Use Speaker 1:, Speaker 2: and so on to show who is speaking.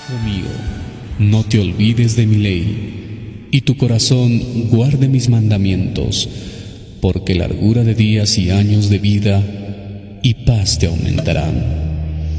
Speaker 1: Hijo mío, no te olvides de mi ley, y tu corazón guarde mis mandamientos, porque largura de días y años de vida y paz te aumentarán.